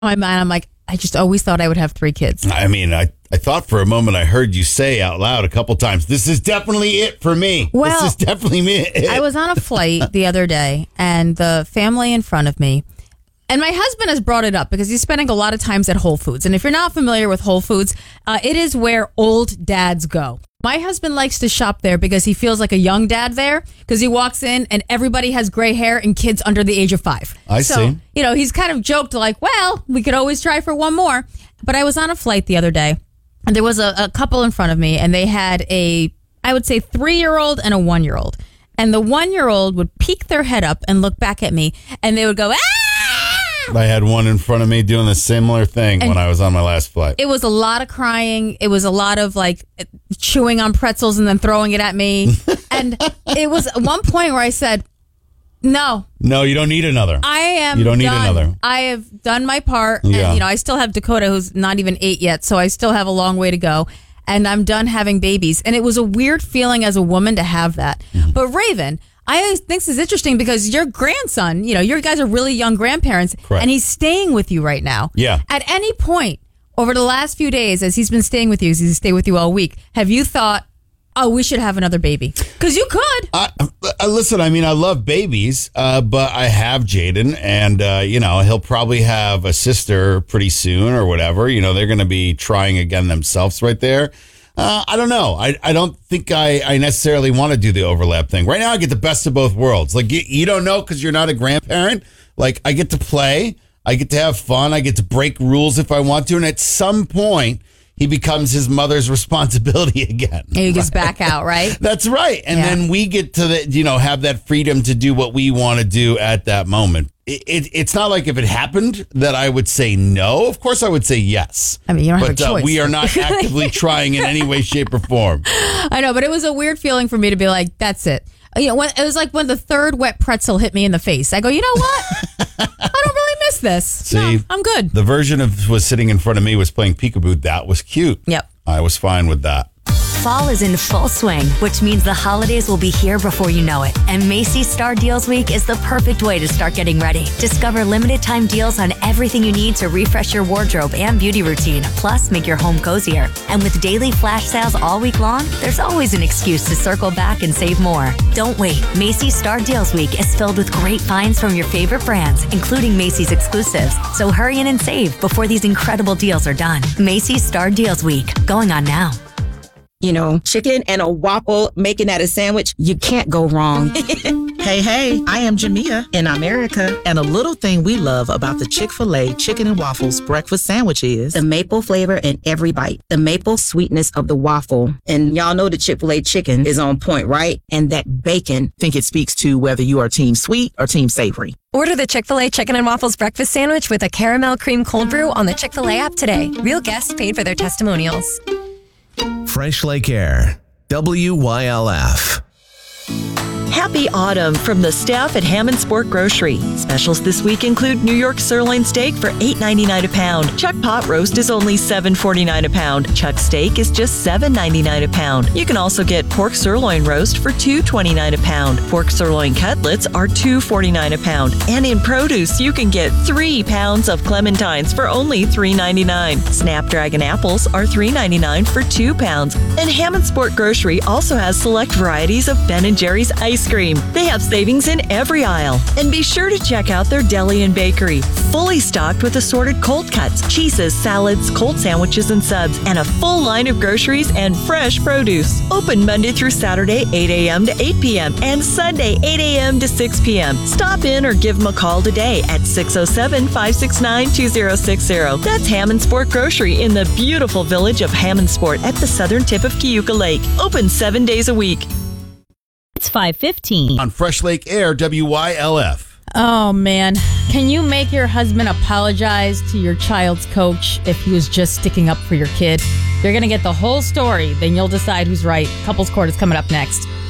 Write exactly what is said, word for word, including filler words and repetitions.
my mind, I'm like, I just always thought I would have three kids. I mean, I, I thought for a moment I heard you say out loud a couple times, this is definitely it for me. Well, this is definitely me. It. I was on a flight the other day, and the family in front of me, and my husband has brought it up because he's spending a lot of times at Whole Foods. And if you're not familiar with Whole Foods, uh, it is where old dads go. My husband likes to shop there because he feels like a young dad there because he walks in and everybody has gray hair and kids under the age of five. I so, see. You know, he's kind of joked like, well, we could always try for one more. But I was on a flight the other day and there was a, a couple in front of me and they had a, I would say, three-year-old and a one-year-old. And the one-year-old would peek their head up and look back at me and they would go, ah! I had one in front of me doing the similar thing and when I was on my last flight. It was a lot of crying. It was a lot of like chewing on pretzels and then throwing it at me. And it was at one point where I said, no. No, you don't need another. I am You don't need done. another. I have done my part. Yeah. And, you know, I still have Dakota, who's not even eight yet. So I still have a long way to go. And I'm done having babies. And it was a weird feeling as a woman to have that. Mm-hmm. But Raven, I always think this is interesting because your grandson, you know, your guys are really young grandparents, Correct. and he's staying with you right now. Yeah. At any point over the last few days, as he's been staying with you, as he's stayed with you all week, have you thought, oh, we should have another baby? Because you could. Uh, uh, listen, I mean, I love babies, uh, but I have Jaden, and, uh, you know, he'll probably have a sister pretty soon or whatever. You know, they're going to be trying again themselves right there. Uh, I don't know. I, I don't think I, I necessarily want to do the overlap thing. Right now, I get the best of both worlds. Like, you, you don't know because you're not a grandparent. Like, I get to play. I get to have fun. I get to break rules if I want to. And at some point, he becomes his mother's responsibility again. And he gets back out, right? That's right. And Yeah. then we get to, the, you know, have that freedom to do what we want to do at that moment. It, it, it's not like if it happened that I would say no. Of course, I would say yes. I mean, you don't but, have a choice. Uh, we are not actively trying in any way, shape, or form. I know, but it was a weird feeling for me to be like, that's it. You know, when, it was like when the third wet pretzel hit me in the face. I go, you know what? I don't really miss this. See, no, I'm good. The version of was sitting in front of me was playing peekaboo. That was cute. Yep. I was fine with that. Fall is in full swing, which means the holidays will be here before you know it. And Macy's Star Deals Week is the perfect way to start getting ready. Discover limited time deals on everything you need to refresh your wardrobe and beauty routine, plus make your home cozier. And with daily flash sales all week long, there's always an excuse to circle back and save more. Don't wait. Macy's Star Deals Week is filled with great finds from your favorite brands, including Macy's exclusives. So hurry in and save before these incredible deals are done. Macy's Star Deals Week, going on now. You know, chicken and a waffle, making that a sandwich, you can't go wrong. Hey, hey, I am Jamia in America, and a little thing we love about the Chick-fil-A Chicken and Waffles breakfast sandwich is the maple flavor in every bite, the maple sweetness of the waffle. And y'all know the Chick-fil-A chicken is on point, right? And that bacon. think it speaks to whether you are team sweet or team savory. Order the Chick-fil-A Chicken and Waffles breakfast sandwich with a caramel cream cold brew on the Chick-fil-A app today. Real guests paid for their testimonials. Fresh Lake Air, W Y L F. Happy autumn from the staff at Hammond Sport Grocery. Specials this week include New York sirloin steak for eight ninety-nine a pound. Chuck pot roast is only seven forty-nine a pound. Chuck steak is just seven ninety-nine a pound. You can also get pork sirloin roast for two twenty-nine a pound. Pork sirloin cutlets are two forty-nine a pound. And in produce, you can get three pounds of clementines for only three ninety-nine. Snapdragon apples are three ninety-nine for two pounds. And Hammond Sport Grocery also has select varieties of Ben and Jerry's ice cream. They have savings in every aisle. And be sure to check out their deli and bakery. Fully stocked with assorted cold cuts, cheeses, salads, cold sandwiches and subs, and a full line of groceries and fresh produce. Open Monday through Saturday, eight a.m. to eight p.m. and Sunday, eight a.m. to six p.m. Stop in or give them a call today at six oh seven, five six nine, two oh six oh. That's Hammond Sport Grocery in the beautiful village of Hammond Sport at the southern tip of Cayuga Lake. Open seven days a week. It's five fifteen. On Fresh Lake Air, W Y L F. Oh, man. Can you make your husband apologize to your child's coach if he was just sticking up for your kid? You're going to get the whole story. Then you'll decide who's right. Couples Court is coming up next.